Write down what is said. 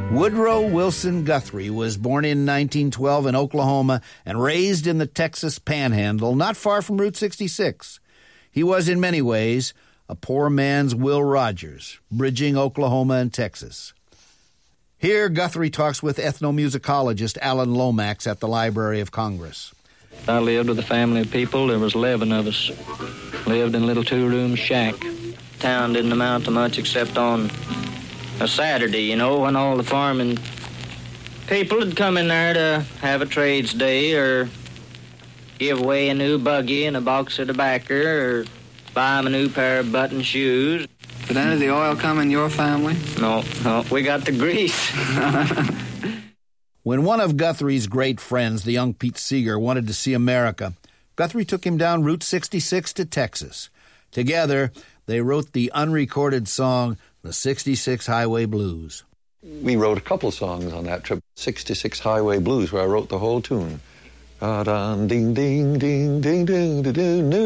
Woodrow Wilson Guthrie was born in 1912 in Oklahoma and raised in the Texas Panhandle, not far from Route 66. He was, in many ways, a poor man's Will Rogers, bridging Oklahoma and Texas. Here, Guthrie talks with ethnomusicologist Alan Lomax at the Library of Congress. I lived with a family of people. There was 11 of us. Lived in a little two-room shack. Town didn't amount to much except on a Saturday, when all the farming people would come in there to have a trades day or give away a new buggy and a box of tobacco or buy them a new pair of button shoes. Did any of the oil come in your family? No, we got the grease. When one of Guthrie's great friends, the young Pete Seeger, wanted to see America, Guthrie took him down Route 66 to Texas. Together, they wrote the unrecorded song, The 66 Highway Blues. We wrote a couple songs on that trip, 66 Highway Blues, where I wrote the whole tune. Ding, ding, ding, ding, ding, ding, ding,